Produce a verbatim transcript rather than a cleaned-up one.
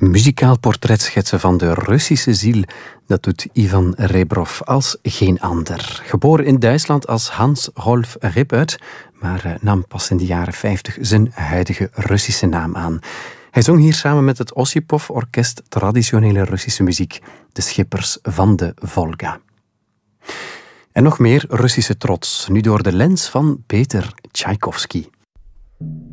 Muzikaal portret schetsen van de Russische ziel, dat doet Ivan Rebrov als geen ander. Geboren in Duitsland als Hans Rolf Rippert, maar nam pas in de jaren vijftig zijn huidige Russische naam aan. Hij zong hier samen met het Ossipov-orkest traditionele Russische muziek, de Schippers van de Volga. En nog meer Russische trots, nu door de lens van Peter Tchaikovsky.